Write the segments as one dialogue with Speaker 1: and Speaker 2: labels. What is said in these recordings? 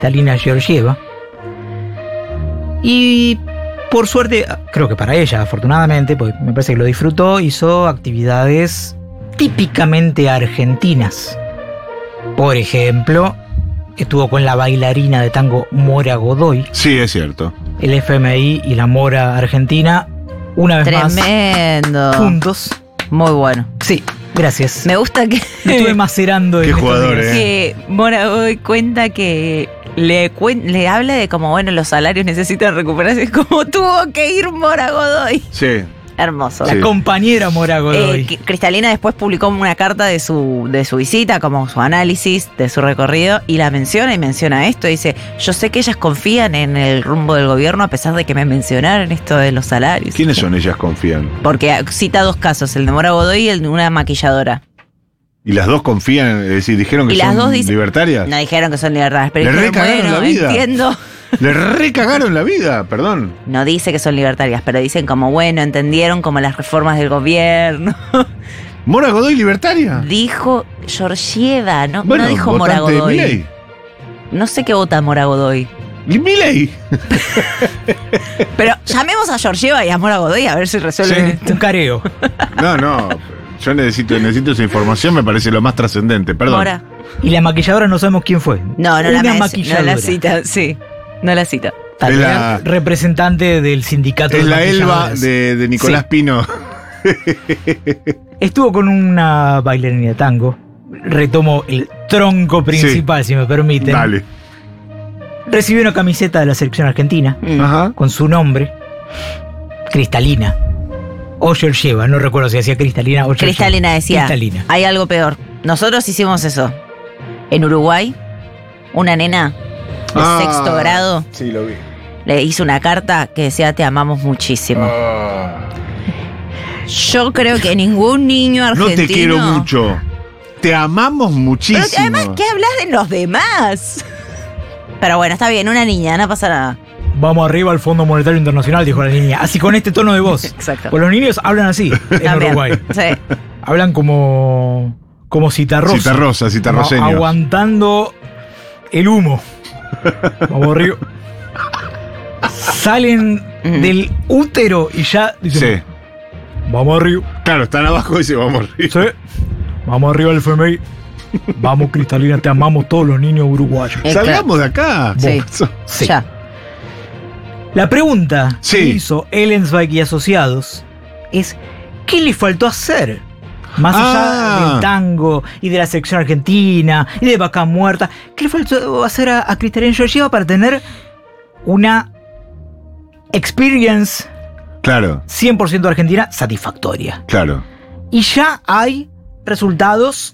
Speaker 1: Kristalina Georgieva. Y por suerte, creo que para ella, afortunadamente, porque me parece que lo disfrutó, hizo actividades típicamente argentinas. Por ejemplo, estuvo con la bailarina de tango Mora Godoy.
Speaker 2: Sí, es cierto.
Speaker 1: El FMI y la Mora Argentina, una vez
Speaker 3: Tremendo.
Speaker 1: más, juntos.
Speaker 3: Muy bueno.
Speaker 1: Sí, gracias.
Speaker 3: Me gusta que...
Speaker 1: Lo estuve macerando.
Speaker 2: Qué
Speaker 1: en estos
Speaker 2: jugador,
Speaker 1: días.
Speaker 3: que Mora hoy cuenta que le habla de como, bueno, los salarios necesitan recuperarse, como tuvo que ir Mora Godoy.
Speaker 2: Sí.
Speaker 3: Hermoso.
Speaker 1: La compañera Mora Godoy.
Speaker 3: Cristalina después publicó una carta de su visita, como su análisis de su recorrido, y la menciona esto. Dice, yo sé que ellas confían en el rumbo del gobierno a pesar de que me mencionaron esto de los salarios.
Speaker 2: ¿Quiénes son ellas confían?
Speaker 3: Porque cita dos casos, el de Mora Godoy y el de una maquilladora.
Speaker 2: ¿Y las dos confían? Es decir, dijeron que
Speaker 3: Y las
Speaker 2: son
Speaker 3: dos dicen-
Speaker 2: libertarias.
Speaker 3: No dijeron que son libertarias, pero
Speaker 2: Le
Speaker 3: dijeron,
Speaker 2: recagaron la vida.
Speaker 3: entiendo.
Speaker 2: Le recagaron la vida, perdón.
Speaker 3: No dice que son libertarias, pero dicen como, bueno, entendieron como las reformas del gobierno.
Speaker 2: ¿Mora Godoy libertaria?
Speaker 3: Dijo Georgieva, ¿no?
Speaker 2: Bueno,
Speaker 3: No dijo Mora
Speaker 2: votante de
Speaker 3: Godoy.
Speaker 2: Milei.
Speaker 3: No sé qué vota Mora Godoy.
Speaker 2: ¿Y Milei?
Speaker 3: Pero llamemos a Georgieva y a Mora Godoy a ver si resuelven
Speaker 2: Sí.
Speaker 3: esto.
Speaker 1: Un careo.
Speaker 2: No. Yo necesito esa información, me parece lo más trascendente, perdón.
Speaker 3: Mora.
Speaker 1: Y la maquilladora no sabemos quién fue.
Speaker 3: No
Speaker 1: Una
Speaker 3: la
Speaker 1: maquilladora.
Speaker 3: cita, sí. No la cita.
Speaker 1: Tal
Speaker 2: Es
Speaker 1: vez
Speaker 2: la-
Speaker 1: representante del sindicato
Speaker 2: Es
Speaker 1: de
Speaker 2: la Elba
Speaker 1: maquilladoras.
Speaker 2: de Nicolás
Speaker 1: Sí.
Speaker 2: Pino.
Speaker 1: Estuvo con una bailarina de tango. Retomo el tronco principal, si me permiten.
Speaker 2: Dale.
Speaker 1: Recibió una camiseta de la selección argentina
Speaker 2: Ajá.
Speaker 1: con su nombre, Kristalina. O Georgieva, no recuerdo si decía Kristalina o Georgieva.
Speaker 3: Cristalina decía,
Speaker 1: Kristalina.
Speaker 3: hay algo peor. Nosotros hicimos eso. En Uruguay, una nena de sexto grado
Speaker 2: Sí, lo vi.
Speaker 3: le hizo una carta que decía, te amamos muchísimo. Yo creo que ningún niño
Speaker 2: No
Speaker 3: argentino...
Speaker 2: te quiero mucho. Te amamos muchísimo.
Speaker 3: Pero además, ¿qué hablas de los demás? Pero bueno, está bien, una niña, no pasa nada.
Speaker 1: Vamos arriba al Fondo Monetario Internacional, dijo la niña. Así con este tono de voz.
Speaker 3: Exacto.
Speaker 1: Pues los niños hablan así en
Speaker 3: También.
Speaker 1: Uruguay.
Speaker 3: Sí.
Speaker 1: Hablan como citarrosa.
Speaker 2: Citarroseño.
Speaker 1: Aguantando el humo. Vamos arriba. Salen del útero y ya dicen,
Speaker 2: Sí.
Speaker 1: vamos arriba.
Speaker 2: Claro, están abajo y dice, vamos arriba.
Speaker 1: Sí. Vamos arriba del FMI. Vamos, Kristalina, te amamos todos los niños uruguayos.
Speaker 2: Salgamos de acá.
Speaker 3: Sí.
Speaker 1: Sí.
Speaker 3: Ya.
Speaker 1: La pregunta
Speaker 2: Sí.
Speaker 1: que hizo Ellensweig y asociados es, ¿qué le faltó hacer? Más allá del tango y de la selección argentina y de Vaca Muerta, ¿qué le faltó hacer a Kristalina Georgieva para tener una experience
Speaker 2: Claro,
Speaker 1: 100% argentina satisfactoria?
Speaker 2: claro.
Speaker 1: Y ya hay resultados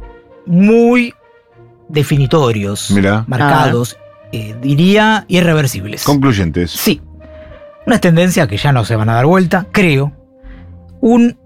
Speaker 1: muy definitorios,
Speaker 2: Mirá.
Speaker 1: marcados, diría irreversibles.
Speaker 2: Concluyentes.
Speaker 1: Sí. Una tendencia que ya no se van a dar vuelta, creo. Un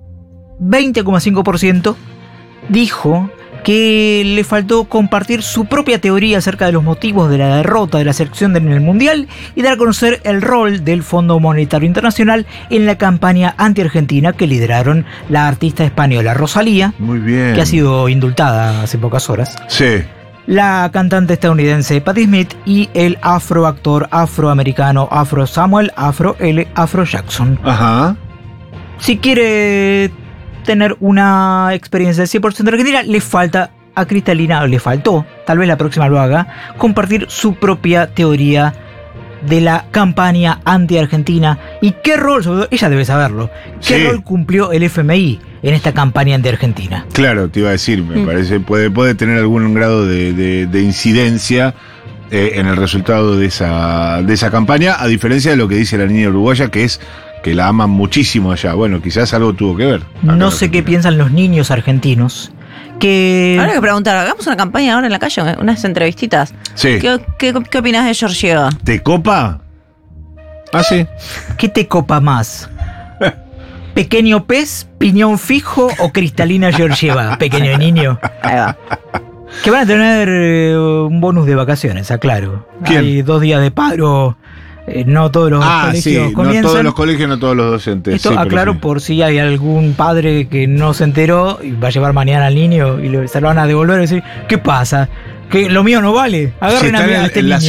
Speaker 1: 20,5% dijo que le faltó compartir su propia teoría acerca de los motivos de la derrota de la selección en el Mundial y dar a conocer el rol del Fondo Monetario Internacional en la campaña anti-argentina que lideraron la artista española Rosalía,
Speaker 2: Muy bien.
Speaker 1: que ha sido indultada hace pocas horas,
Speaker 2: Sí.
Speaker 1: la cantante estadounidense Patti Smith y el afroactor afroamericano Afro Samuel Afro L. Afro Jackson.
Speaker 2: Ajá.
Speaker 1: Si quiere tener una experiencia de 100% argentina, le falta a Kristalina, o le faltó, tal vez la próxima lo haga, compartir su propia teoría de la campaña anti-argentina y qué rol, sobre todo, ella debe saberlo, qué
Speaker 2: Sí.
Speaker 1: rol cumplió el FMI en esta campaña anti-argentina.
Speaker 2: Claro, te iba a decir, me parece, puede tener algún grado de incidencia en el resultado de esa campaña, a diferencia de lo que dice la niña uruguaya, que es que la aman muchísimo allá. Bueno, quizás algo tuvo que ver.
Speaker 1: No sé qué piensan los niños argentinos, que...
Speaker 3: Habrá que preguntar, hagamos una campaña ahora en la calle, unas entrevistitas.
Speaker 2: Sí.
Speaker 3: ¿Qué opinas de Georgieva?
Speaker 2: ¿Te copa? Ah, sí.
Speaker 1: ¿Qué te copa más? ¿Pequeño pez, piñón fijo o Kristalina Georgieva? Pequeño niño.
Speaker 3: Ahí va.
Speaker 1: Que van a tener un bonus de vacaciones, aclaro.
Speaker 2: ¿Quién?
Speaker 1: Hay 2 días de paro, no todos los
Speaker 2: Sí.
Speaker 1: colegios
Speaker 2: No
Speaker 1: comienzan.
Speaker 2: todos los colegios, no todos los docentes.
Speaker 1: Esto
Speaker 2: sí, pero
Speaker 1: aclaro
Speaker 2: sí.
Speaker 1: por si hay algún padre que no se enteró y va a llevar mañana al niño y se lo van a devolver y decir, ¿qué pasa? que lo mío no vale. Agarren
Speaker 2: Si están
Speaker 1: a este
Speaker 2: en la
Speaker 1: niño.